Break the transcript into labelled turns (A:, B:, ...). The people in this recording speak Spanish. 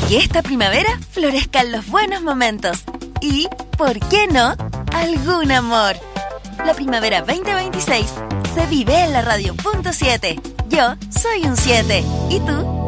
A: que esta primavera florezcan los buenos momentos y, ¿por qué no?, algún amor. La primavera 2026 se vive en la radio.7. Yo soy un 7. ¿Y tú?